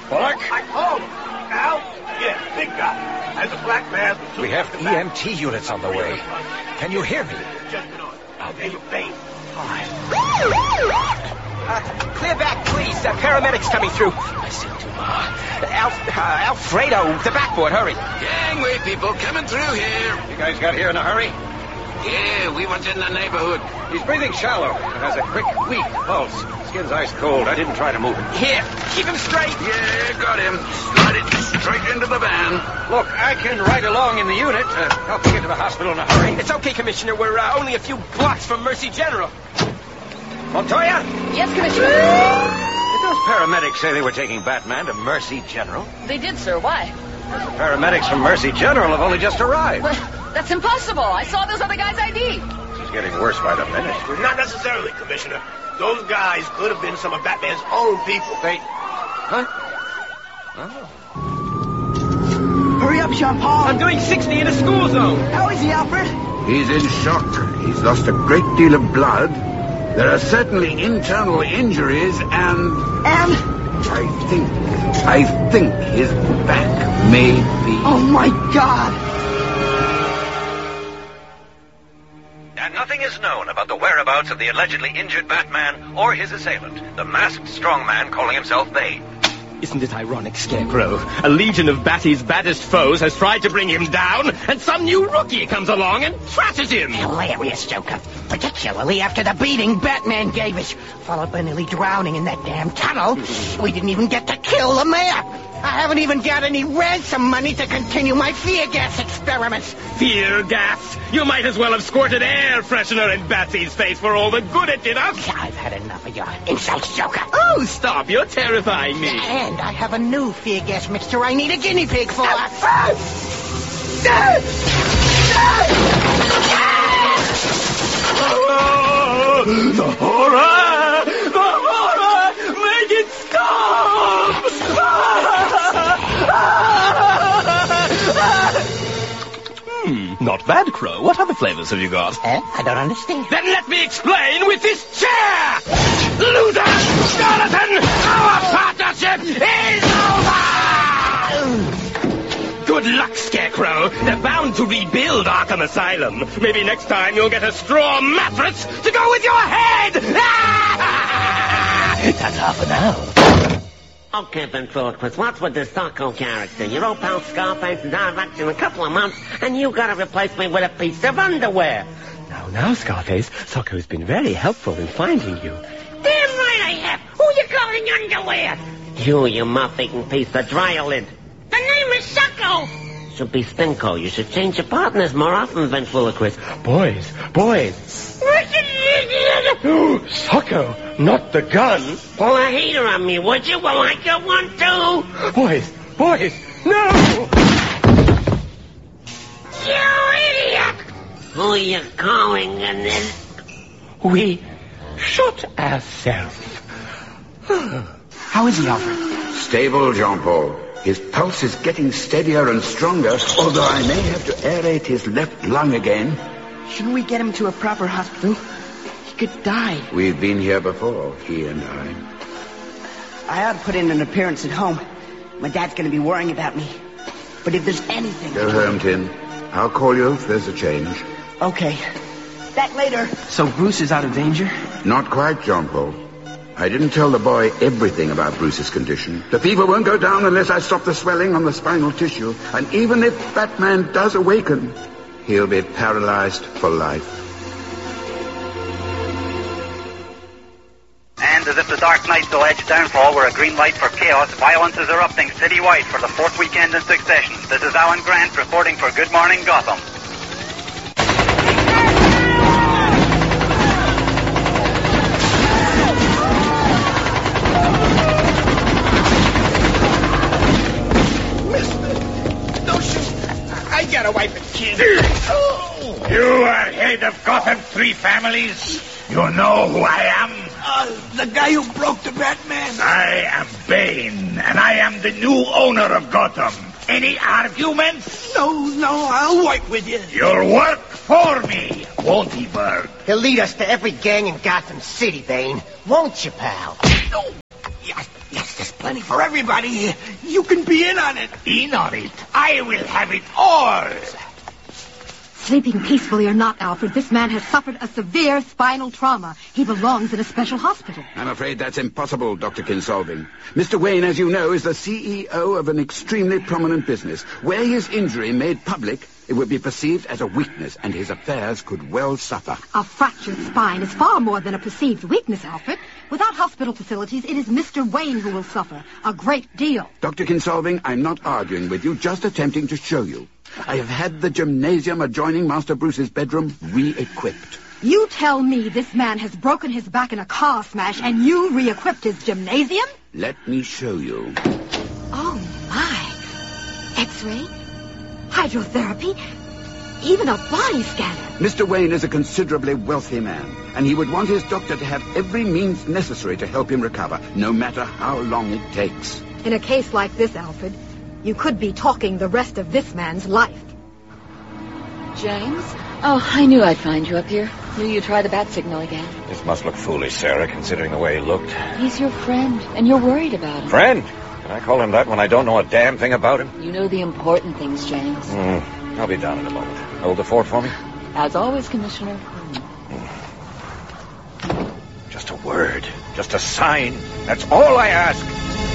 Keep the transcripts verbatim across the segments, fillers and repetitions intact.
Bullock? I called him. Al? Yeah, big guy. Has a black mask. We have E M T units on the way. Can you hear me? I'll pay your face. Uh, clear back, please. Uh, paramedics coming through. I see you, uh, Al, uh, Alfredo, the backboard, hurry. Gangway people coming through here. You guys got here in a hurry? Yeah, we was in the neighborhood. He's breathing shallow and has a quick, weak pulse. Skin's ice cold. I didn't try to move him. Here, keep him straight. Yeah, got him. Slide it straight into the van. Look, I can ride along in the unit. Uh, help you get to the hospital in a hurry. It's okay, Commissioner. We're uh, only a few blocks from Mercy General. Montoya? Yes, Commissioner. Did those paramedics say they were taking Batman to Mercy General? They did, sir. Why? The paramedics from Mercy General have only just arrived. Well, that's impossible. I saw those other guys' I D. This is getting worse by the minute. Not necessarily, Commissioner. Those guys could have been some of Batman's own people. They... Huh? Oh. Hurry up, Jean-Paul. I'm doing sixty in a school zone. How is he, Alfred? He's in shock. He's lost a great deal of blood. There are certainly internal injuries, and... And? I think, I think his back may be... Oh, my God! And nothing is known about the whereabouts of the allegedly injured Batman or his assailant, the masked strongman calling himself Bane. Isn't it ironic, Scarecrow? A legion of Batty's baddest foes has tried to bring him down, and some new rookie comes along and trashes him. Hilarious, Joker. Particularly after the beating Batman gave us, followed by nearly drowning in that damn tunnel. We didn't even get to kill the mayor. I haven't even got any ransom money to continue my fear gas experiments. Fear gas? You might as well have squirted air freshener in Batsy's face for all the good it did us. I've had enough of your insults, Joker. Oh, stop. You're terrifying me. And I have a new fear gas mixture I need a guinea pig for. Oh, the horror! The horror! Make it stop! Hmm, not bad, Crow. What other flavors have you got? Eh? I don't understand. Then let me explain with this chair! Loser! Jonathan! Our partnership is over! Good luck, Scarecrow. They're bound to rebuild Arkham Asylum. Maybe next time you'll get a straw mattress to go with your head! That's half an hour. Okay, ventriloquist, what's with this Socko character? Your old pal Scarface is out of action in a couple of months, and you gotta replace me with a piece of underwear. Now, now, Scarface, Socko's been very helpful in finding you. Damn right I have! Who you calling underwear? You, you moth-eating piece of dry-lid. The name is Socko! Should be Spinko. You should change your partners more often, ventriloquist. Boys, boys. Socko, not the gun. Pull a heater on me, would you? Well, I got one, too. Boys, boys, no! You idiot! Who you calling in this? We shot ourselves. How is he, Alfred? Stable, Jean-Paul. His pulse is getting steadier and stronger, although I may have to aerate his left lung again. Shouldn't we get him to a proper hospital? He could die. We've been here before, he and I. I ought to put in an appearance at home. My dad's going to be worrying about me. But if there's anything... Go home, Tim. I'll call you if there's a change. Okay. Back later. So Bruce is out of danger? Not quite, Jean-Paul. I didn't tell the boy everything about Bruce's condition. The fever won't go down unless I stop the swelling on the spinal tissue. And even if Batman does awaken, he'll be paralyzed for life. And as if the Dark Knight's alleged downfall were a green light for chaos, violence is erupting citywide for the fourth weekend in succession. This is Alan Grant reporting for Good Morning Gotham. I gotta wipe it, kid. You are head of Gotham Three Families. You know who I am? Uh, the guy who broke the Batman. I am Bane, and I am the new owner of Gotham. Any arguments? No, no, I'll work with you. You'll work for me, won't he, Bird? He'll lead us to every gang in Gotham City, Bane. Won't you, pal? Yes, yes, this plenty for everybody. You can be in on it. In on it? I will have it all. Sleeping peacefully or not, Alfred, this man has suffered a severe spinal trauma. He belongs in a special hospital. I'm afraid that's impossible, Doctor Kinsolving. Mister Wayne, as you know, is the C E O of an extremely prominent business. Were his injury made public, it would be perceived as a weakness, and his affairs could well suffer. A fractured spine is far more than a perceived weakness, Alfred. Without hospital facilities, it is Mister Wayne who will suffer. A great deal. Doctor Kinsolving, I'm not arguing with you, just attempting to show you. I have had the gymnasium adjoining Master Bruce's bedroom re-equipped. You tell me this man has broken his back in a car smash and you re-equipped his gymnasium? Let me show you. Oh, my. X-ray, hydrotherapy, even a body scanner. Mister Wayne is a considerably wealthy man, and he would want his doctor to have every means necessary to help him recover, no matter how long it takes. In a case like this, Alfred, you could be talking the rest of this man's life. James? Oh, I knew I'd find you up here. Knew you'd try the bat signal again. This must look foolish, Sarah, considering the way he looked. He's your friend, and you're worried about him. Friend? Can I call him that when I don't know a damn thing about him? You know the important things, James. Mm, I'll be down in a moment. Hold the fort for me? As always, Commissioner. Just a word. Just a sign. That's all I ask.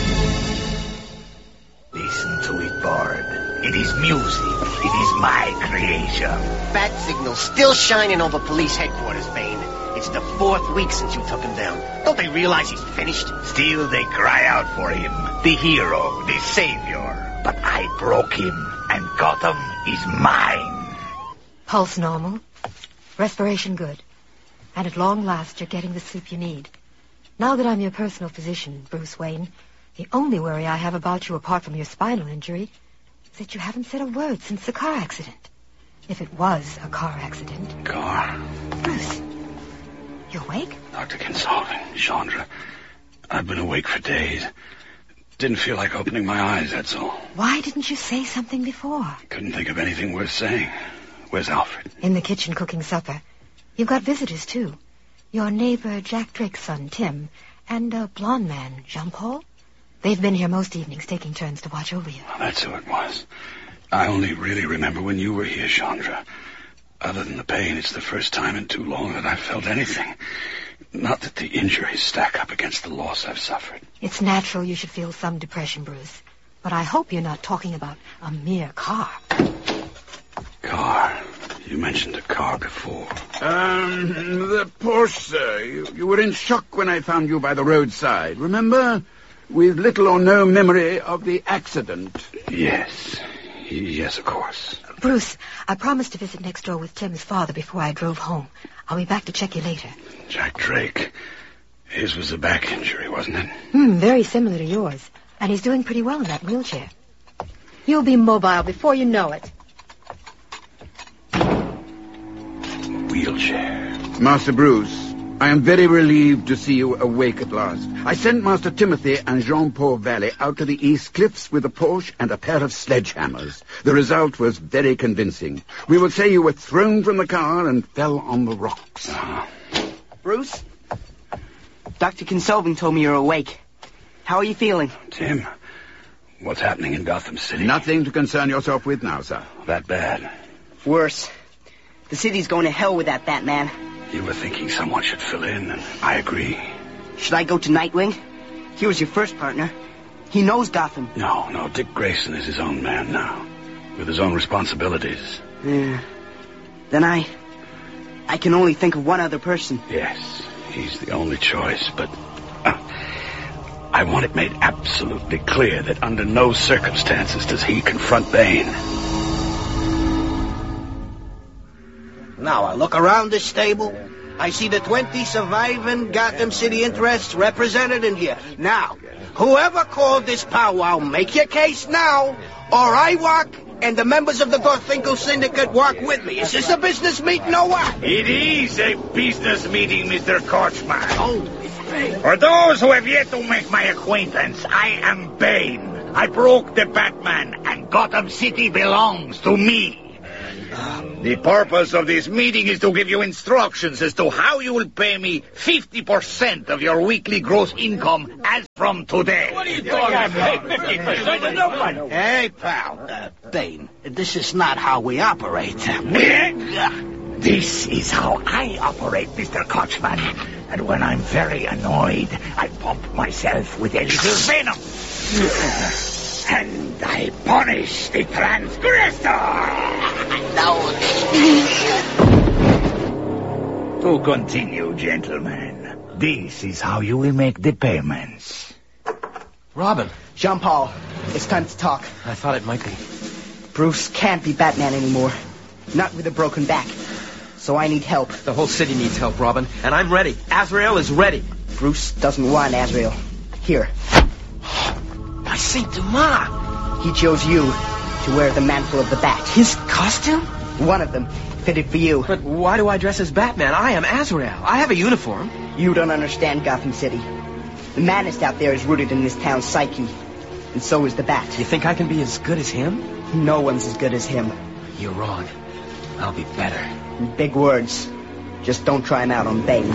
Listen to it, Bard. It is music. It is my creation. Bat signal still shining over police headquarters, Bane. It's the fourth week since you took him down. Don't they realize he's finished? Still they cry out for him. The hero, the savior. But I broke him, and Gotham is mine. Pulse normal. Respiration good. And at long last, you're getting the sleep you need. Now that I'm your personal physician, Bruce Wayne, the only worry I have about you, apart from your spinal injury, is that you haven't said a word since the car accident. If it was a car accident. Car. Bruce, you awake? Doctor Kinsolving, Chandra. I've been awake for days. Didn't feel like opening my eyes, that's all. Why didn't you say something before? Couldn't think of anything worth saying. Where's Alfred? In the kitchen cooking supper. You've got visitors, too. Your neighbor, Jack Drake's son, Tim, and a blonde man, Jean-Paul. They've been here most evenings, taking turns to watch over you. Well, that's who it was. I only really remember when you were here, Chandra. Other than the pain, it's the first time in too long that I've felt anything. Not that the injuries stack up against the loss I've suffered. It's natural you should feel some depression, Bruce. But I hope you're not talking about a mere car. Car. You mentioned a car before. Um, the Porsche, sir. You, you were in shock when I found you by the roadside, remember? With little or no memory of the accident. Yes. Yes, of course. Bruce, I promised to visit next door with Tim's father before I drove home. I'll be back to check you later. Jack Drake. His was a back injury, wasn't it? Hmm, very similar to yours. And he's doing pretty well in that wheelchair. You'll be mobile before you know it. Wheelchair. Master Bruce, I am very relieved to see you awake at last. I sent Master Timothy and Jean-Paul Valley out to the East Cliffs with a Porsche and a pair of sledgehammers. The result was very convincing. We will say you were thrown from the car and fell on the rocks. Uh, Bruce? Doctor Kinsolving told me you're awake. How are you feeling? Tim, what's happening in Gotham City? Nothing to concern yourself with now, sir. That bad? Worse. The city's going to hell with that Batman. You were thinking someone should fill in, and I agree. Should I go to Nightwing? He was your first partner. He knows Gotham. No, no, Dick Grayson is his own man now, with his own responsibilities. Yeah. Then I... I can only think of one other person. Yes, he's the only choice, but... Uh, I want it made absolutely clear that under no circumstances does he confront Bane. Now, I look around this stable. I see the twenty surviving Gotham City interests represented in here. Now, whoever called this powwow, make your case now, or I walk and the members of the Gorfinkel Syndicate walk with me. Is this a business meeting or what? It is a business meeting, Mister Korchman. Oh, it's Bane. For those who have yet to make my acquaintance, I am Bane. I broke the Batman, and Gotham City belongs to me. Uh, The purpose of this meeting is to give you instructions as to how you will pay me fifty percent of your weekly gross income as from today. What are you talking about? fifty percent of nobody. Hey, pal. Uh, Bane, this is not how we operate. This is how I operate, Mister Kochman. And when I'm very annoyed, I pump myself with a little venom. And I punish the transgressor. To continue, gentlemen, this is how you will make the payments. Robin. Jean-Paul, it's time to talk. I thought it might be. Bruce can't be Batman anymore. Not with a broken back. So I need help. The whole city needs help, Robin. And I'm ready. Azrael is ready. Bruce doesn't want Azrael. Here. By Saint Dumas! He chose you to wear the mantle of the Bat. His costume? One of them. Fitted for you. But why do I dress as Batman? I am Azrael. I have a uniform. You don't understand Gotham City. The madness out there is rooted in this town's psyche. And so is the Bat. You think I can be as good as him? No one's as good as him. You're wrong. I'll be better. Big words. Just don't try him out on Bane.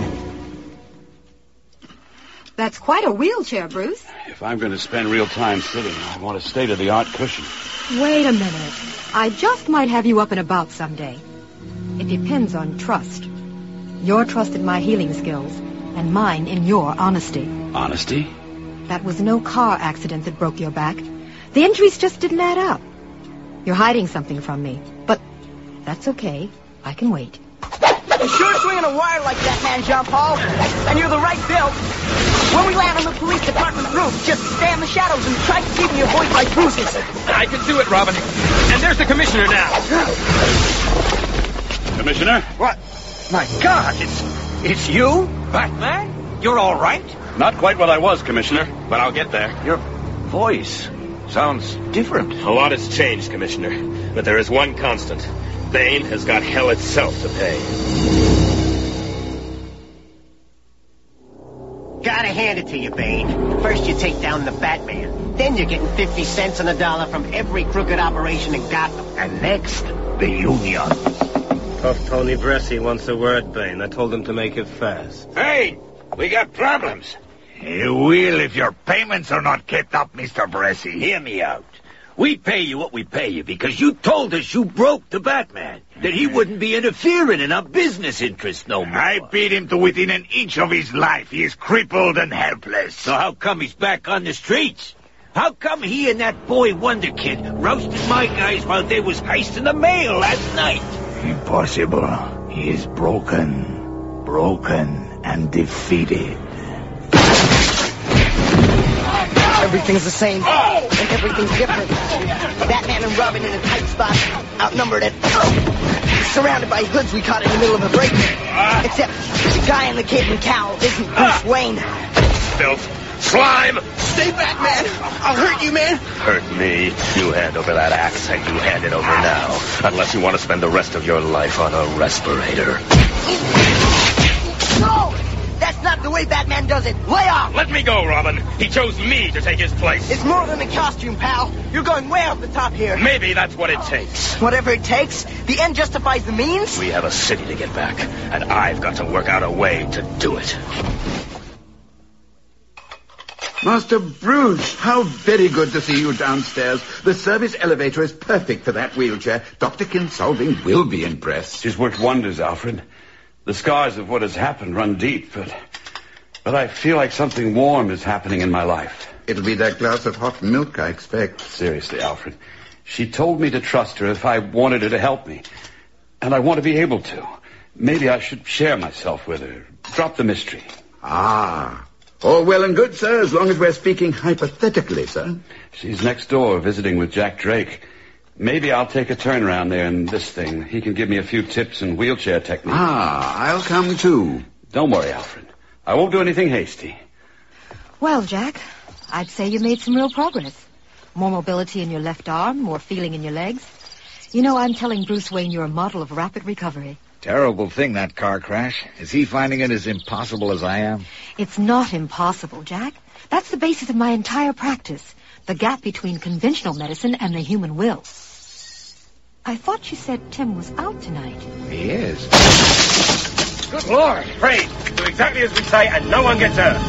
That's quite a wheelchair, Bruce. If I'm going to spend real time sitting, I want a state-of-the-art cushion. Wait a minute. I just might have you up and about someday. It depends on trust. Your trust in my healing skills, and mine in your honesty. Honesty? That was no car accident that broke your back. The injuries just didn't add up. You're hiding something from me, but that's okay. I can wait. You're sure swinging a wire like that, man, Jean-Paul. And you're the right build. When we land on the police department roof, just stay in the shadows and try to keep your voice like Bruce's. I can do it, Robin. And there's the commissioner now. Commissioner? What? My God, it's it's you? Batman? You're all right? Not quite what I was, Commissioner, but I'll get there. Your voice sounds different. A lot has changed, Commissioner. But there is one constant. Bane has got hell itself to pay. Gotta hand it to you, Bane. First you take down the Batman. Then you're getting fifty cents on the dollar from every crooked operation in Gotham. And next, the Union. Tough Tony Bresci wants a word, Bane. I told him to make it fast. Hey, we got problems. You will if your payments are not kept up, Mister Bresci. Hear me out. We pay you what we pay you because you told us you broke the Batman, that he wouldn't be interfering in our business interests no more. I beat him to within an inch of his life. He is crippled and helpless. So how come he's back on the streets? How come he and that boy Wonder Kid roasted my guys while they was heisting the mail last night? Impossible. He is broken, broken and defeated. Everything's the same, and everything's different. Batman and Robin in a tight spot, outnumbered at surrounded by hoods we caught in the middle of a break. Except the guy in the cape and cowl isn't Bruce Wayne. Filth. Slime! Stay back, man! I'll hurt you, man! Hurt me? You hand over that axe, and you hand it over now. Unless you want to spend the rest of your life on a respirator. No! That's not the way Batman does it. Lay off! Let me go, Robin. He chose me to take his place. It's more than a costume, pal. You're going way off the top here. Maybe that's what it takes. Whatever it takes, the end justifies the means? We have a city to get back, and I've got to work out a way to do it. Master Bruce, how very good to see you downstairs. The service elevator is perfect for that wheelchair. Doctor Kinsolving will be impressed. She's worked wonders, Alfred. The scars of what has happened run deep, but... But I feel like something warm is happening in my life. It'll be that glass of hot milk, I expect. Seriously, Alfred. She told me to trust her if I wanted her to help me. And I want to be able to. Maybe I should share myself with her. Drop the mystery. Ah... All well and good, sir, as long as we're speaking hypothetically, sir. She's next door visiting with Jack Drake. Maybe I'll take a turn around there in this thing. He can give me a few tips in wheelchair technique. Ah, I'll come too. Don't worry, Alfred. I won't do anything hasty. Well, Jack, I'd say you made some real progress. More mobility in your left arm, more feeling in your legs. You know, I'm telling Bruce Wayne you're a model of rapid recovery. Terrible thing, that car crash. Is he finding it as impossible as I am? It's not impossible, Jack. That's the basis of my entire practice. The gap between conventional medicine and the human will. I thought you said Tim was out tonight. He is. Good Lord, pray, do exactly as we say and no one gets hurt.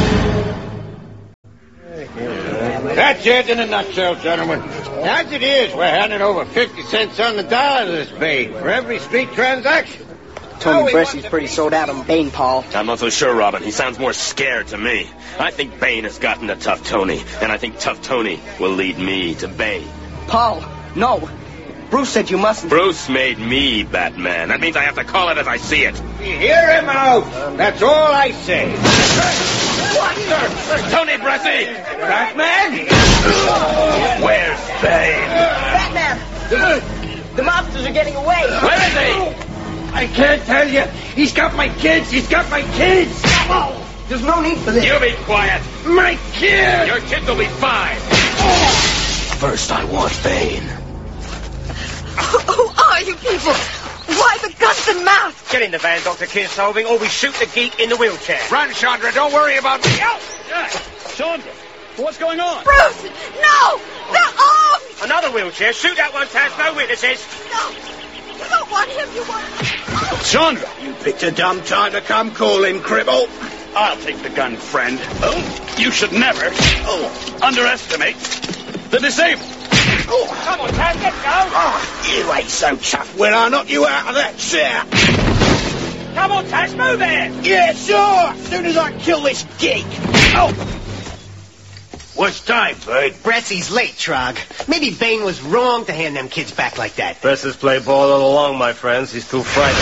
That's it in a nutshell, gentlemen. As it is, we're handing over fifty cents on the dollar to this Bain for every street transaction. Tony Bressy's pretty sold out on Bain, Paul. I'm not so sure, Robin. He sounds more scared to me. I think Bain has gotten to Tough Tony, and I think Tough Tony will lead me to Bain. Paul, no. Bruce said you mustn't. Bruce made me Batman. That means I have to call it as I see it. You hear him out. That's all I say. What, sir? Tony Bressy! Batman? Where's Bain? Batman! The monsters are getting away. Where is he? I can't tell you. He's got my kids. He's got my kids. There's no need for this. You be quiet. My kids! Your kids will be fine. First, I want Bain. Who are you people? Why the guns and masks? Get in the van, Doctor Kinsolving, or we shoot the geek in the wheelchair. Run, Chandra. Don't worry about me. Chandra, what's going on? Bruce! No! They're armed! Another wheelchair. Shoot that one, Taz. No witnesses. No! You don't want him. You want... Chandra! You picked a dumb time to come calling, Cribble. I'll take the gun, friend. Oh, you should never oh, underestimate the disabled. Oh, come on, Taz, let's go. Oh, you ain't so tough when I knock you out of that chair. Come on, Taz, move it. Yeah, sure. As soon as I kill this geek. Oh. What's time, Bird? Bressy's late, Trog. Maybe Bain was wrong to hand them kids back like that. Bressy's played ball all along, my friends. He's too frightened.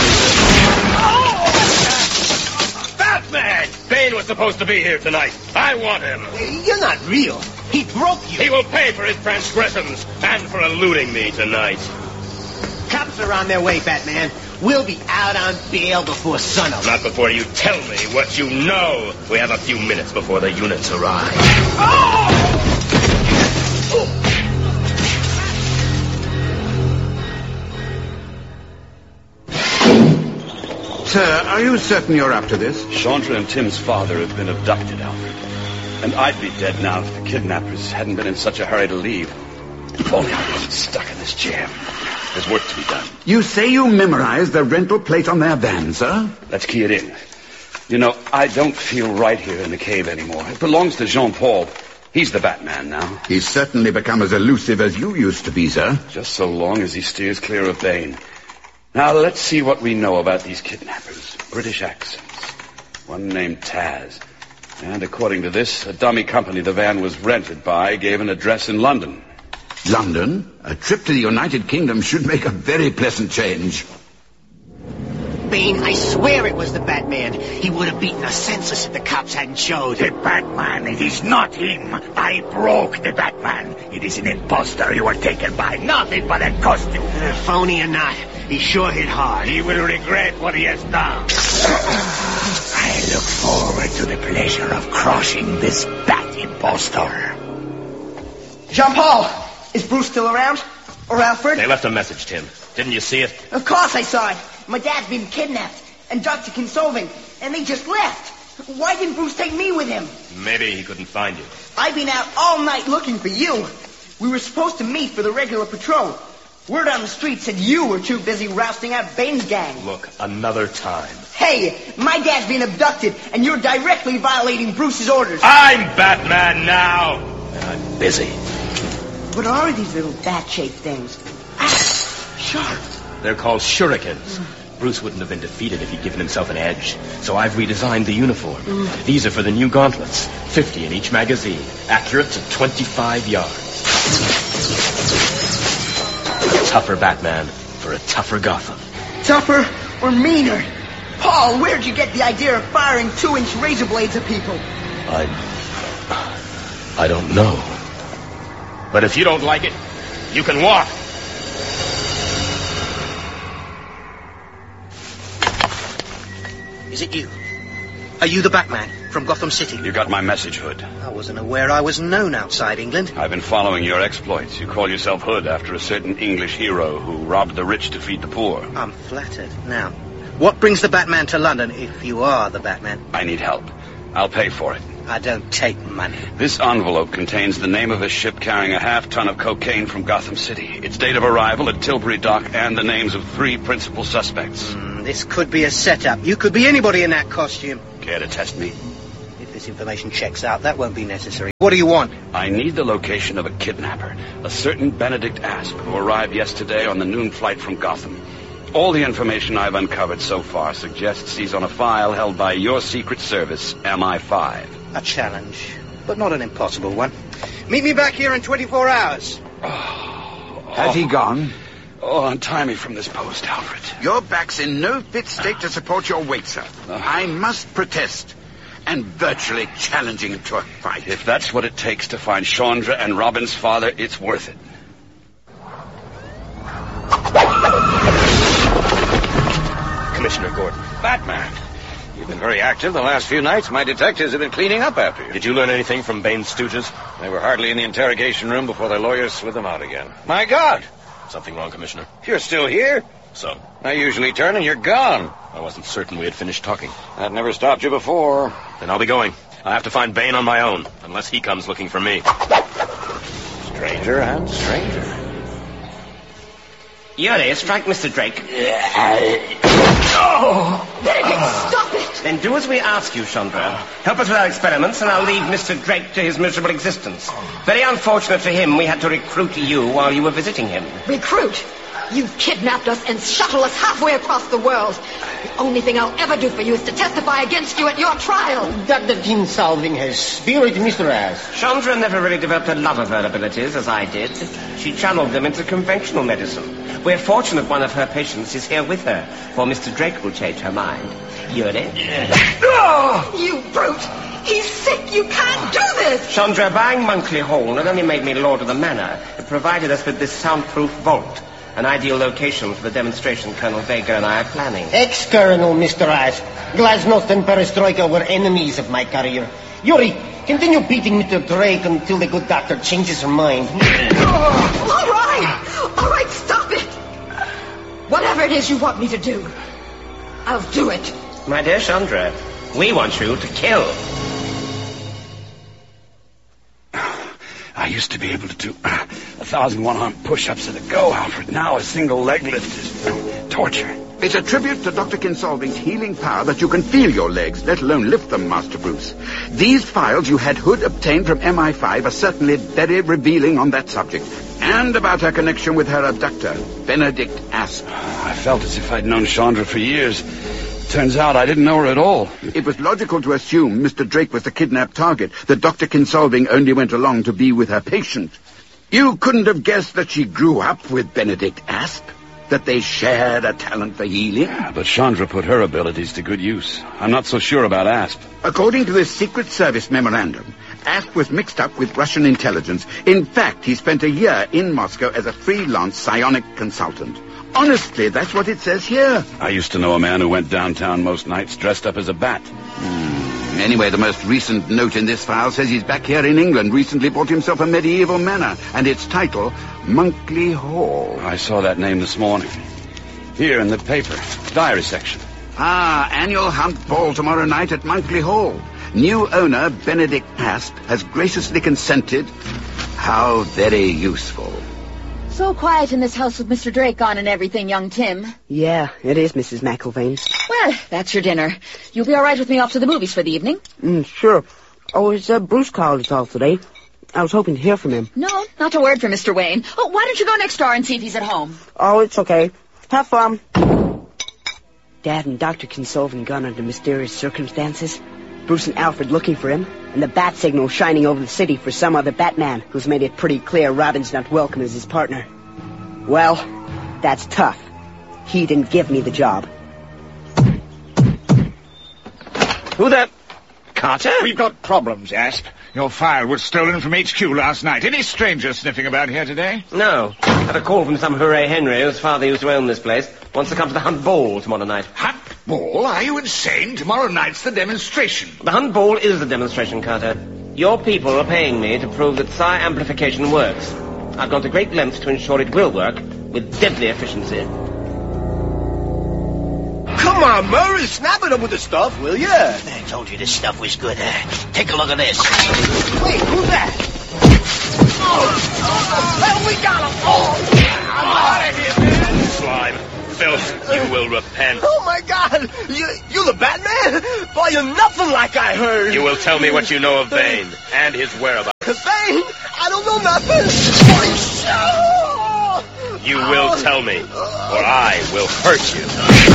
Oh! Batman! Bain was supposed to be here tonight. I want him. You're not real. He broke you. He will pay for his transgressions and for eluding me tonight. Cops are on their way, Batman. We'll be out on bail before sunup. Not before you tell me what you know. We have a few minutes before the units arrive. Sir, are you certain you're up to this? Chandra and Tim's father have been abducted, Alfred. And I'd be dead now if the kidnappers hadn't been in such a hurry to leave. If only I wasn't stuck in this jam. There's work to be done. You say you memorized the rental plate on their van, sir? Let's key it in. You know, I don't feel right here in the cave anymore. It belongs to Jean-Paul. He's the Batman now. He's certainly become as elusive as you used to be, sir. Just so long as he steers clear of Bain. Now, let's see what we know about these kidnappers. British accents. One named Taz. And according to this, a dummy company the van was rented by gave an address in London. London? A trip to the United Kingdom should make a very pleasant change. Bain, I swear it was the Batman. He would have beaten us senseless if the cops hadn't showed. The Batman, it is not him. I broke the Batman. It is an imposter you were taken by. Nothing but a costume. Uh, phony or not, he sure hit hard. He will regret what he has done. I look forward to the pleasure of crushing this bat imposter. Jean-Paul, is Bruce still around? Or Alfred? They left a message, Tim. Didn't you see it? Of course I saw it. My dad's been kidnapped, and Doctor Kinsolving, and they just left. Why didn't Bruce take me with him? Maybe he couldn't find you. I've been out all night looking for you. We were supposed to meet for the regular patrol. Word on the street said you were too busy rousting out Bain's gang. Look, another time. Hey, my dad's been abducted, and you're directly violating Bruce's orders. I'm Batman now, and I'm busy. What are these little bat-shaped things? Ah, sharp. They're called shurikens. Bruce wouldn't have been defeated if he'd given himself an edge. So I've redesigned the uniform. Mm. These are for the new gauntlets. Fifty in each magazine. Accurate to twenty-five yards. A tougher Batman for a tougher Gotham. Tougher or meaner? Paul, where'd you get the idea of firing two-inch razor blades at people? I... I don't know. But if you don't like it, you can walk. Is it you? Are you the Batman from Gotham City? You got my message, Hood. I wasn't aware I was known outside England. I've been following your exploits. You call yourself Hood after a certain English hero who robbed the rich to feed the poor. I'm flattered. Now, what brings the Batman to London if you are the Batman? I need help. I'll pay for it. I don't take money. This envelope contains the name of a ship carrying a half ton of cocaine from Gotham City, its date of arrival at Tilbury Dock, and the names of three principal suspects. Mm, this could be a setup. You could be anybody in that costume. Care to test me? If this information checks out, that won't be necessary. What do you want? I need the location of a kidnapper, a certain Benedict Asp, who arrived yesterday on the noon flight from Gotham. All the information I've uncovered so far suggests he's on a file held by your Secret Service, M I five. A challenge, but not an impossible one. Meet me back here in twenty-four hours. Oh, Has he gone? Oh, untie me from this post, Alfred. Your back's in no fit state to support your weight, sir. I must protest. And virtually challenging him to a fight. If that's what it takes to find Chandra and Robin's father, it's worth it. Commissioner Gordon. Batman. You've been very active the last few nights. My detectives have been cleaning up after you. Did you learn anything from Bane's stooges? They were hardly in the interrogation room before their lawyers slid them out again. My God! Something wrong, Commissioner? You're still here? So? I usually turn and you're gone. I wasn't certain we had finished talking. That never stopped you before. Then I'll be going. I have to find Bane on my own, unless he comes looking for me. Stranger and stranger. Yuri, strike Mister Drake. Oh! Benedict, stop it! Then do as we ask you, Chandra. Help us with our experiments, and I'll leave Mister Drake to his miserable existence. Very unfortunate for him we had to recruit you while you were visiting him. Recruit? You've kidnapped us and shuttled us halfway across the world. The only thing I'll ever do for you is to testify against you at your trial. Doctor Kinsolving has spirit, Mister Asp. Chandra never really developed a love of her abilities, as I did. She channeled them into conventional medicine. We're fortunate one of her patients is here with her, for Mister Drake will change her mind. Yuri? Oh, you brute! He's sick! You can't do this! Chandra, buying Monkley Hall not only made me lord of the manor, it provided us with this soundproof vault. An ideal location for the demonstration Colonel Vega and I are planning. Ex-Colonel, Mister Asp. Glasnost and Perestroika were enemies of my career. Yuri, continue beating Mister Drake until the good doctor changes her mind. Oh, all right! All right, stop it! Whatever it is you want me to do, I'll do it. My dear Chandra, we want you to kill. I used to be able to do uh, a thousand one-arm push-ups at a go, Alfred. Now a single leg lift is uh, torture. It's a tribute to Doctor Kinsolving's healing power that you can feel your legs, let alone lift them, Master Bruce. These files you had Hood obtained from M I five are certainly very revealing on that subject, and about her connection with her abductor, Benedict Asp. I felt as if I'd known Chandra for years. Turns out I didn't know her at all. It was logical to assume Mister Drake was the kidnapped target, that Doctor Kinsolving only went along to be with her patient. You couldn't have guessed that she grew up with Benedict Asp? That they shared a talent for healing? Yeah, but Chandra put her abilities to good use. I'm not so sure about Asp. According to this Secret Service memorandum, Asp was mixed up with Russian intelligence. In fact, he spent a year in Moscow as a freelance psionic consultant. Honestly, that's what it says here. I used to know a man who went downtown most nights dressed up as a bat. Hmm. Anyway, the most recent note in this file says he's back here in England, recently bought himself a medieval manor, and its title, Monkley Hall. I saw that name this morning. Here in the paper, diary section. Ah, annual hunt ball tomorrow night at Monkley Hall. New owner, Benedict Asp, has graciously consented. How very useful. So quiet in this house with Mister Drake on and everything, young Tim. Yeah, it is, Missus McIlvaine. Well, that's your dinner. You'll be all right with me off to the movies for the evening? Mm, sure. Oh, is uh, Bruce called us all today? I was hoping to hear from him. No, not a word from Mister Wayne. Oh, why don't you go next door and see if he's at home? Oh, it's okay. Have fun. Dad and Doctor Kinsolving gone under mysterious circumstances. Bruce and Alfred looking for him, and the bat signal shining over the city for some other Batman who's made it pretty clear Robin's not welcome as his partner. Well, that's tough. He didn't give me the job. Who that? Carter? We've got problems, Asp. Your file was stolen from H Q last night. Any strangers sniffing about here today? No. Had a call from some Hooray Henry, whose father used to own this place. Wants to come to the Hunt Ball tomorrow night. Hunt Ball? Are you insane? Tomorrow night's the demonstration. The Hunt Ball is the demonstration, Carter. Your people are paying me to prove that psi amplification works. I've gone to great lengths to ensure it will work with deadly efficiency. come on, Murray. Snap it up with the stuff, will ya? I told you this stuff was good. Uh, take a look at this. Wait, who's that? Oh, oh, we got him. Oh, I'm out of here, man. Slime. Filth, you will repent. Oh, my God. You, you the Batman? Boy, you're nothing like I heard. You will tell me what you know of Bane and his whereabouts. Bane? I don't know nothing. You will tell me, or I will hurt you.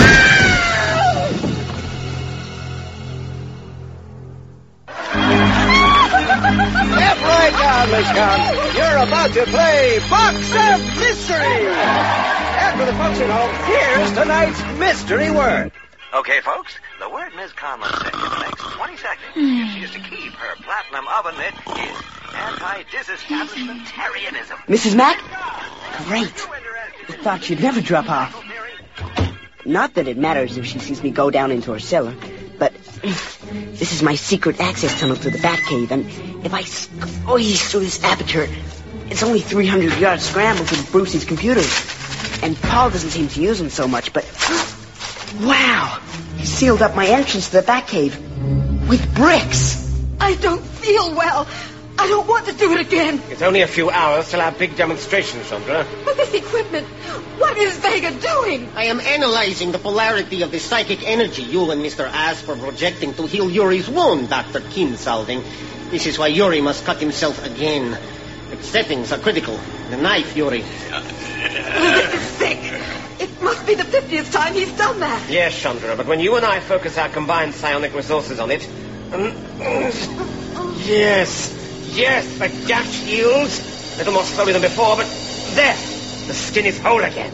Step right down, Miss Conn. You're about to play Box of Mystery. After the function home, here's tonight's mystery word. Okay, folks, the word Miz Conlon said in the next twenty seconds, if she is to keep her platinum oven mitt, is anti-disestablishmentarianism. Missus Mack? Great. I thought she'd never drop off. Not that it matters if she sees me go down into her cellar, but this is my secret access tunnel to the Batcave, and if I squeeze through this aperture, it's only three hundred yards scramble to Brucey's computers. And Paul doesn't seem to use them so much, but... Wow! He sealed up my entrance to the Batcave with bricks. I don't feel well. I don't want to do it again. It's only a few hours till our big demonstration, Chandra. But this equipment, what is Vega doing? I am analyzing the polarity of the psychic energy you and Mister Asper projecting to heal Yuri's wound, Doctor Kinsolving. This is why Yuri must cut himself again. The settings are critical. The knife, Yuri. This is sick. It must be the fiftieth time he's done that. Yes, Chandra, but when you and I focus our combined psionic resources on it... Um, yes... Yes, the gash heals. A little more slowly than before, but there. The skin is whole again.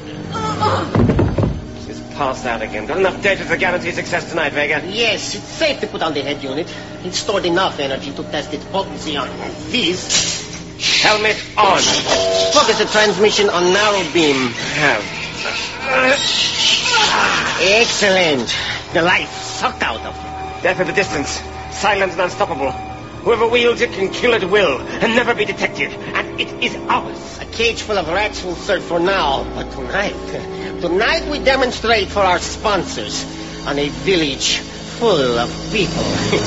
She's passed out again. Got enough data to guarantee success tonight, Vega? Yes, it's safe to put on the head unit. It's stored enough energy to test its potency on these. Helmet on. Focus the transmission on narrow beam. Have. Excellent. The life sucked out of you. Death at the distance. Silent and unstoppable. Whoever wields it can kill at will and never be detected. And it is ours. A cage full of rats will serve for now. But tonight, tonight we demonstrate for our sponsors on a village full of people.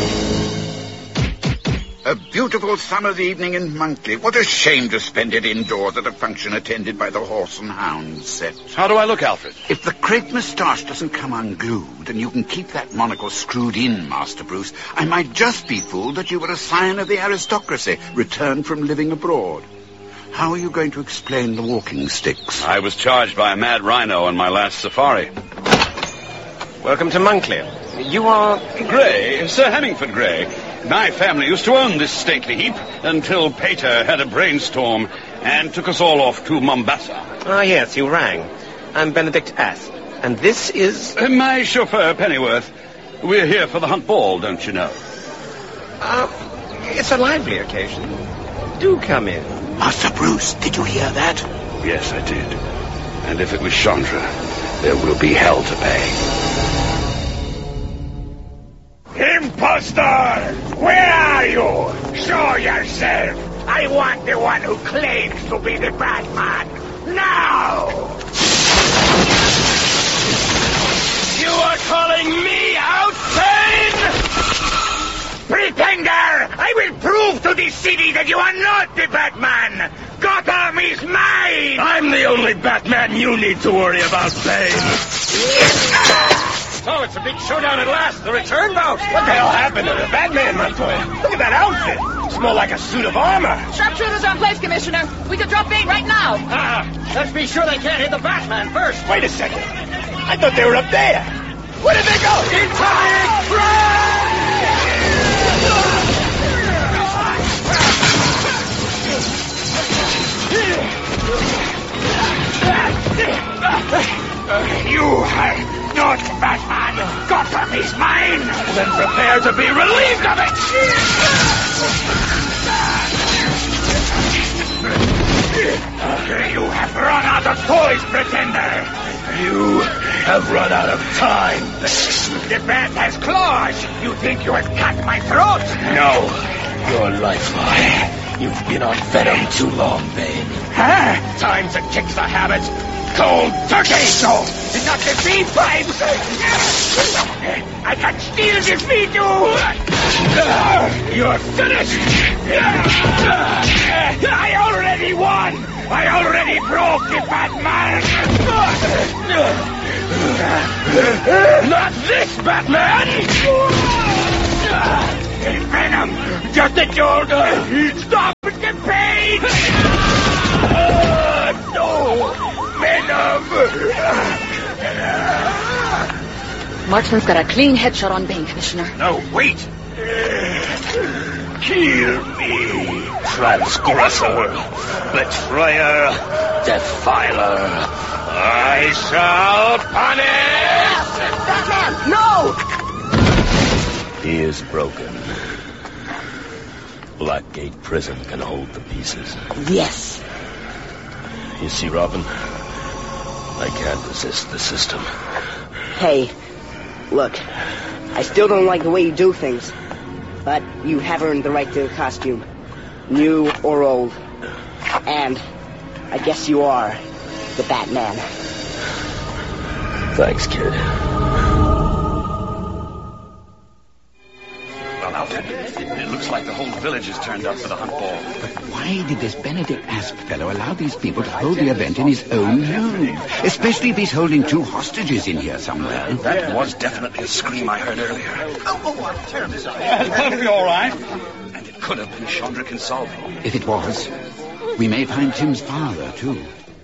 A beautiful summer's evening in Monkley. What a shame to spend it indoors at a function attended by the Horse and Hound set. How do I look, Alfred? If the crepe moustache doesn't come unglued and you can keep that monocle screwed in, Master Bruce, I might just be fooled that you were a scion of the aristocracy, returned from living abroad. How are you going to explain the walking sticks? I was charged by a mad rhino on my last safari. Welcome to Monkley. You are... Gray, Sir Hemmingford Gray. My family used to own this stately heap until Pater had a brainstorm and took us all off to Mombasa. Ah, yes, you rang. I'm Benedict Asp, and this is... Uh, my chauffeur, Pennyworth. We're here for the Hunt Ball, don't you know? Uh, it's a lively occasion. Do come in. Master Bruce, did you hear that? Yes, I did. And if it was Chandra, there will be hell to pay. Impostor! Where are you? Show yourself! I want the one who claims to be the Batman! Now! You are calling me out, Bane? Pretender! I will prove to this city that you are not the Batman! Gotham is mine! I'm the only Batman you need to worry about, Bane. Oh, it's a big showdown at last. The return bout. What the hell happened to the Batman, Montoya? Look at that outfit. It's more like a suit of armor. Sharpshooters on place, Commissioner. We could drop Bane right now. Ah, let's be sure they can't hit the Batman first. Wait a second. I thought they were up there. Where did they go? Entire You are not Batman. Gotham is mine. Then prepare to be relieved of it. You have run out of toys, Pretender. You have run out of time. The bat has claws. You think you have cut my throat? No. Your lifeline. You've been on Venom too long, Bane. Huh? Time to kick the habit. cold turkey! No, not defeat, Pipes! I can still defeat you! You're finished! I already won! I already broke the Batman! Not this Batman! Venom! Just a shoulder! Stop the pain! No! Venom! Marksman's got a clean headshot on Bane, Commissioner. No, wait! Kill me, transgressor, betrayer, defiler. I shall punish! Batman, no! He is broken. Blackgate Prison can hold the pieces. Yes. You see, Robin, I can't resist the system. Hey, look, I still don't like the way you do things, but you have earned the right to a costume, new or old. And I guess you are the Batman. Thanks, kid. Well, Alfred, it looks like the whole village has turned up for the hunt ball. But why did this Benedict Asp fellow allow these people to hold the event in his own home? Especially if he's holding two hostages in here somewhere. That was definitely a scream I heard earlier. Oh, oh, I'm terribly sorry. Yeah, it's perfectly all right. And it could have been Chandra Kinsolving. If it was, we may find Tim's father, too.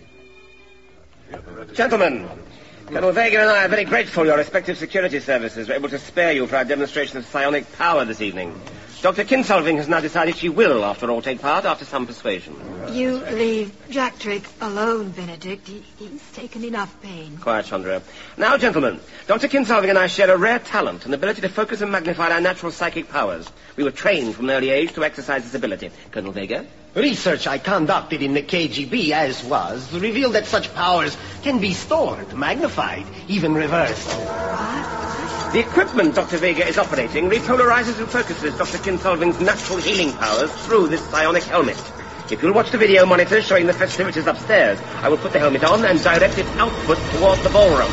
Gentlemen, Colonel Vega and I are very grateful your respective security services were able to spare you for our demonstration of psionic power this evening. Doctor Kinsolving has now decided she will, after all, take part after some persuasion. You leave Jack Drake alone, Benedict. He, he's taken enough pain. Quiet, Chandra. Now, gentlemen, Doctor Kinsolving and I share a rare talent, an ability to focus and magnify our natural psychic powers. We were trained from an early age to exercise this ability. Colonel Vega? Research I conducted in the K G B, as was, revealed that such powers can be stored, magnified, even reversed. The equipment Doctor Vega is operating repolarizes and focuses Doctor Kinsolving's natural healing powers through this psionic helmet. If you'll watch the video monitor showing the festivities upstairs, I will put the helmet on and direct its output towards the ballroom.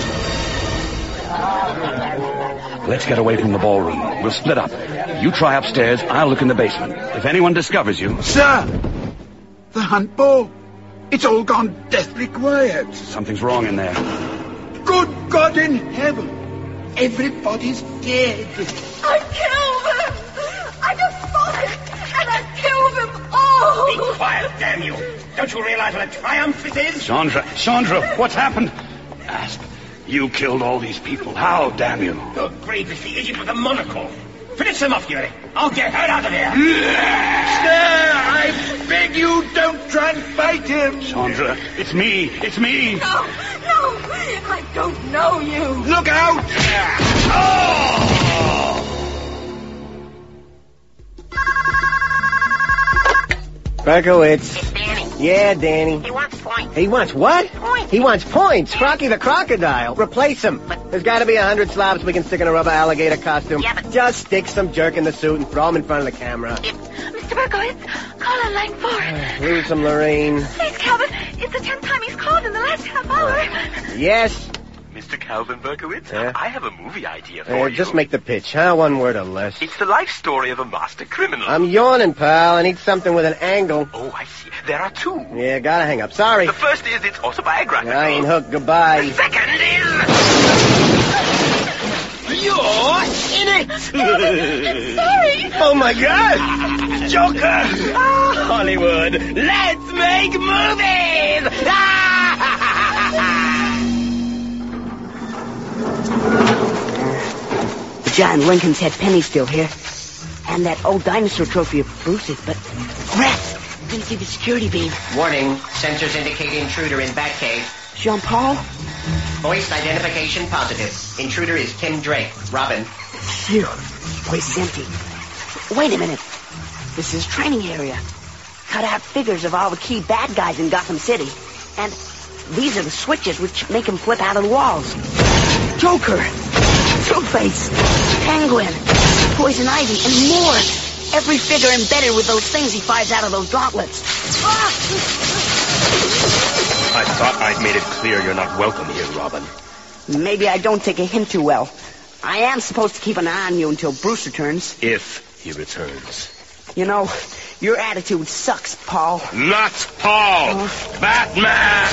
Let's get away from the ballroom. We'll split up. You try upstairs, I'll look in the basement. If anyone discovers you... Sir! The hunt ball! It's all gone deathly quiet. Something's wrong in there. Good God in heaven! Everybody's dead. I killed them! I just fought it, and I killed them all! Be quiet, damn you! Don't you realize what a triumph this is? Chandra, Chandra, what's happened? Asp, you killed all these people. How, damn you? Good grief, it's the idiot with the monocle. Finish him off, Yuri. I'll get her out of here. Sir, I beg you, don't try and fight him. Chandra, it's me. It's me. No, no, I don't know you. Look out! Oh! Berkowitz. It's Danny. Yeah, Danny. He wants points. He wants what? Points. He wants points. Crocky the crocodile. Replace him. But- There's got to be a hundred slobs we can stick in a rubber alligator costume. Yeah, but- Just stick some jerk in the suit and throw him in front of the camera. Mister Berkowitz, call on line four. Lose some, Lorraine. Please, Calvin. It's the tenth time he's called in the last half hour. Yes. Mister Calvin Berkowitz, Yeah? I have a movie idea for Uh, you. just make the pitch, huh? One word or less. It's the life story of a master criminal. I'm yawning, pal. I need something with an angle. Oh, I see. There are two. Yeah, gotta hang up. Sorry. The first is it's autobiographical. I ain't hooked. Goodbye. The second is... You're in it! Sorry. Oh, my God! Joker! Ah, Hollywood, let's make movies! John Lincoln's had Penny's still here. And that old dinosaur trophy of Bruce's, but... Rats! Didn't see the security beam. Warning, sensors indicate intruder in Batcave. Jean-Paul? Voice identification positive. Intruder is Tim Drake. Robin. Phew. This place is empty. Wait a minute. This is training area. Cut out figures of all the key bad guys in Gotham City. And these are the switches which make him flip out of the walls. Joker! Two-Face! Penguin! Poison Ivy, and more! Every figure embedded with those things he fires out of those gauntlets. Ah! I thought I'd made it clear you're not welcome here, Robin. Maybe I don't take a hint too well. I am supposed to keep an eye on you until Bruce returns. If he returns. You know, your attitude sucks, Paul. Not Paul! Oh. Batman!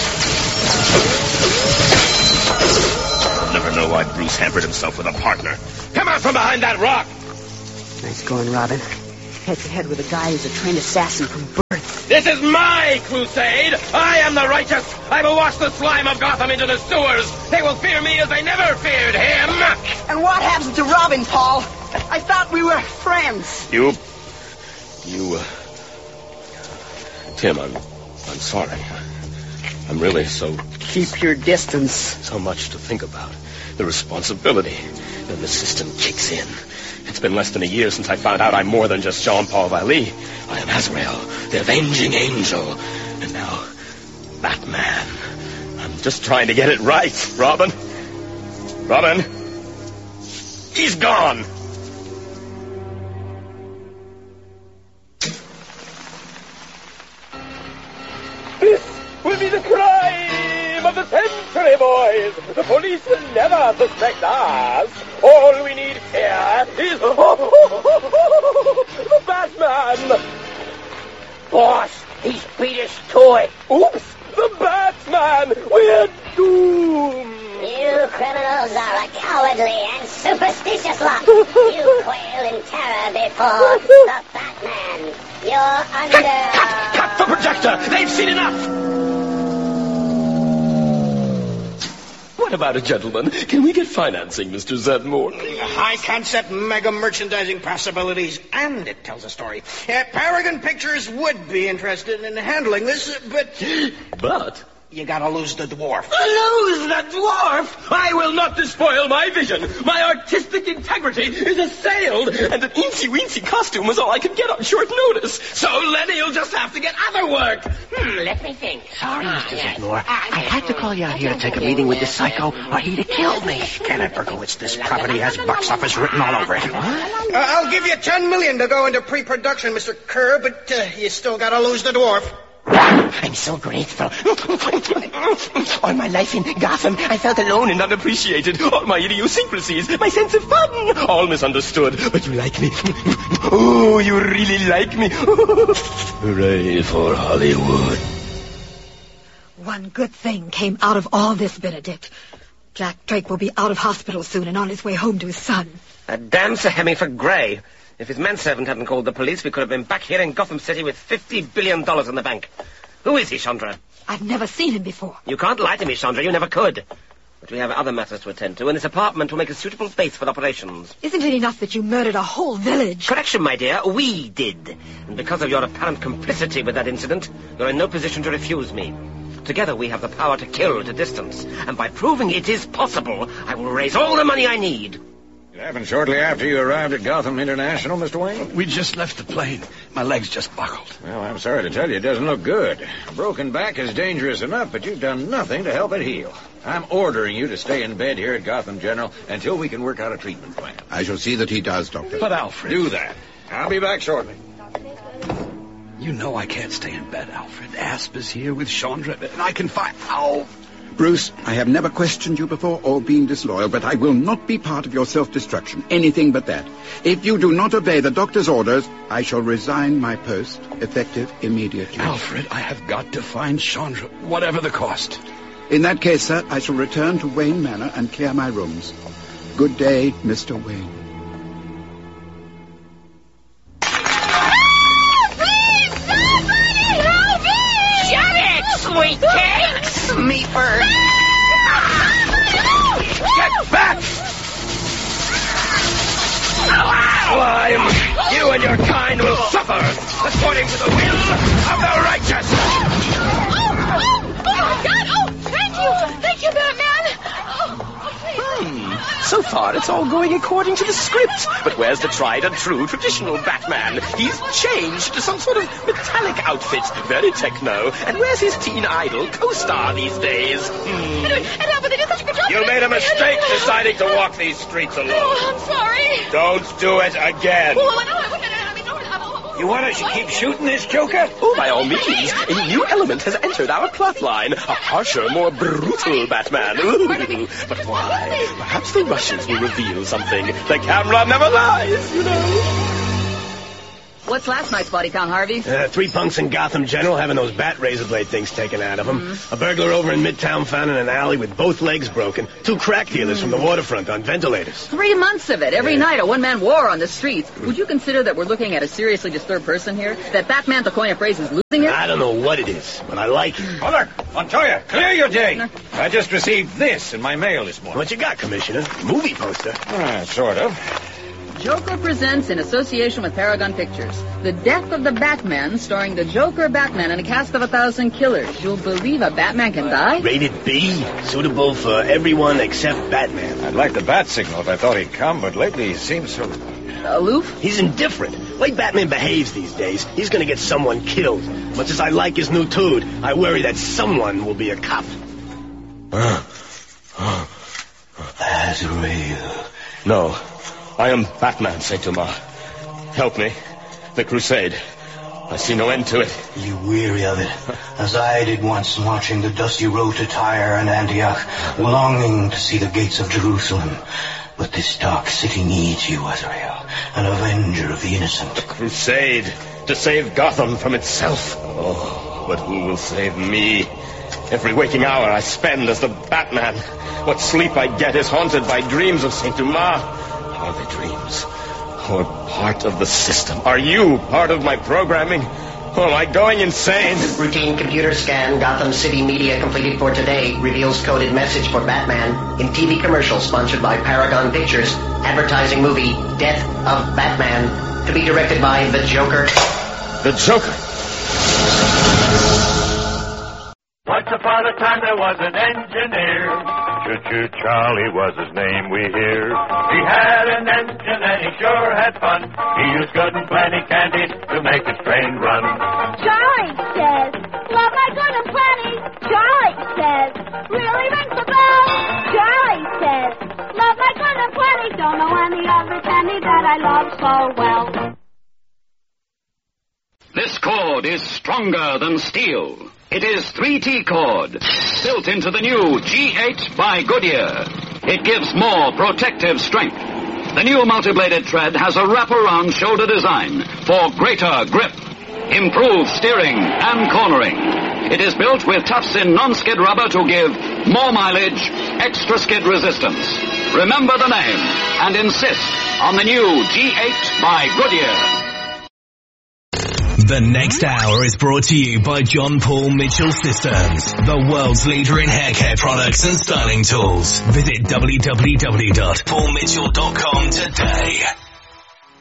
I'll never know why Bruce hampered himself with a partner. Come out from behind that rock! Nice going, Robin. Head to head with a guy who's a trained assassin from birth. This is my crusade! I am the righteous! I will wash the slime of Gotham into the sewers! They will fear me as they never feared him! And what happens to Robin, Paul? I thought we were friends. You... You, uh... Tim, I'm... I'm sorry. I'm really so... Keep your distance. So much to think about. The responsibility. Then the system kicks in. It's been less than a year since I found out I'm more than just Jean-Paul Vallée. I am Azrael, the avenging angel. And now, Batman. I'm just trying to get it right, Robin. Robin. He's gone. This will be the crime of the century, boys. The police will never suspect us. All we need here is oh, oh, oh, oh, the Batman. Boss, he's beat us to it. Oops, the Batman. We're doomed. You criminals are a cowardly and superstitious lot. You quail in terror before the Batman. You're under... Cut, cut, cut the projector. They've seen enough. What about it, gentlemen? Can we get financing, Mister Zedmore? High-concept mega merchandising possibilities, and it tells a story. Uh, Paragon Pictures would be interested in handling this, but... But? You gotta lose the dwarf. Lose the dwarf? I will not despoil my vision. My artistic integrity is assailed, and an eensy-weensy costume was all I could get on short notice. So Lenny'll just have to get other work. Hmm, let me think. Sorry, Mister Zedmore. I had to call you out here to take a meeting with this psycho, or he'd have killed me. Kenneth Berkowitz, this property has box office written all over it. Uh, I'll give you ten million to go into pre-production, Mister Kerr, but uh, you still gotta lose the dwarf. I'm so grateful. All my life in Gotham, I felt alone and unappreciated. All my idiosyncrasies, my sense of fun, all misunderstood. But you like me. Oh, you really like me. Hooray for Hollywood. One good thing came out of all this, Benedict. Jack Drake will be out of hospital soon and on his way home to his son. A damn Sir Hemingford Grey. If his manservant hadn't called the police, we could have been back here in Gotham City with fifty billion dollars in the bank. Who is he, Chandra? I've never seen him before. You can't lie to me, Chandra. You never could. But we have other matters to attend to, and this apartment will make a suitable base for operations. Isn't it enough that you murdered a whole village? Correction, my dear. We did. And because of your apparent complicity with that incident, you're in no position to refuse me. Together we have the power to kill at a distance. And by proving it is possible, I will raise all the money I need. It happened shortly after you arrived at Gotham International, Mister Wayne? We just left the plane. My legs just buckled. Well, I'm sorry to tell you, it doesn't look good. A broken back is dangerous enough, but you've done nothing to help it heal. I'm ordering you to stay in bed here at Gotham General until we can work out a treatment plan. I shall see that he does, Doctor. But, Alfred... Do that. I'll be back shortly. You know I can't stay in bed, Alfred. Asp is here with Chandra, and I can find... Ow! Bruce, I have never questioned you before or been disloyal, but I will not be part of your self-destruction. Anything but that. If you do not obey the doctor's orders, I shall resign my post, effective immediately. Alfred, I have got to find Chandra, whatever the cost. In that case, sir, I shall return to Wayne Manor and clear my rooms. Good day, Mister Wayne. Sweet cakes! Me first! Get back! Slime! You and your kind will suffer, according to the will of the righteous! Oh, oh, oh my God! Oh, thank you! Thank you, Batman! Oh, Hmm. So far, it's all going according to the script. But where's the tried and true traditional Batman? He's changed to some sort of metallic outfit. Very techno. And where's his teen idol co-star these days? Hmm. And, and Albert, they did such a good job. You made a mistake deciding to walk these streets alone. Oh, I'm sorry. Don't do it again. Well, no, I wouldn't. I mean, no, I, You want us to keep shooting this Joker? Oh, by all means. A new element has entered our plot line. A harsher, more brutal Batman. Ooh. But why? Perhaps the Russians will reveal something. The camera never lies, you know. What's last night's body count, Harvey? Uh, three punks in Gotham General having those bat razor blade things taken out of them. Mm-hmm. A burglar over in Midtown found in an alley with both legs broken. Two crack dealers mm. from the waterfront on ventilators. Three months of it. Every yeah. night, a one-man war on the streets. Would you consider that we're looking at a seriously disturbed person here? That Batman, to coin a phrase, is losing it? I don't know what it is, but I like it. Hold Montoya, clear your day. No. I just received this in my mail this morning. What you got, Commissioner? Movie poster? Ah, sort of. Joker presents in association with Paragon Pictures. The Death of the Batman, starring the Joker Batman and a cast of a thousand killers. You'll believe a Batman can die? Rated B, suitable for everyone except Batman. I'd like the bat signal if I thought he'd come, but lately he seems so... aloof? He's indifferent. The way Batman behaves these days, he's gonna get someone killed. Much as I like his new dude, I worry that someone will be a cop. Uh, uh, Azrael. No. I am Batman, Saint Thomas. Help me. The crusade. I see no end to it. You weary of it, as I did once, marching the dusty road to Tyre and Antioch, longing to see the gates of Jerusalem. But this dark city needs you, Azrael, an avenger of the innocent. The crusade, to save Gotham from itself. Oh, but who will save me? Every waking hour I spend as the Batman. What sleep I get is haunted by dreams of Saint Thomas. Are they dreams? Or part of the system? Are you part of my programming? Or am I going insane? Routine computer scan, Gotham City media completed for today, reveals coded message for Batman in T V commercial sponsored by Paragon Pictures. Advertising movie, Death of Batman, to be directed by the Joker. The Joker? Once upon a time there was an engineer. Choo-choo Charlie was his name, we hear. He had an engine and he sure had fun. He used good and plenty candy to make his train run. Charlie says, love my good and plenty. Charlie says, really rings the bell. Charlie says, love my good and plenty. Don't know any other penny that I love so well. This cord is stronger than steel. It is three T cord, built into the new G eight by Goodyear. It gives more protective strength. The new multi-bladed tread has a wraparound shoulder design for greater grip, improved steering and cornering. It is built with tufts-in non-skid rubber to give more mileage, extra skid resistance. Remember the name and insist on the new G eight by Goodyear. The next hour is brought to you by John Paul Mitchell Systems, the world's leader in hair care products and styling tools. Visit w w w dot paul mitchell dot com today.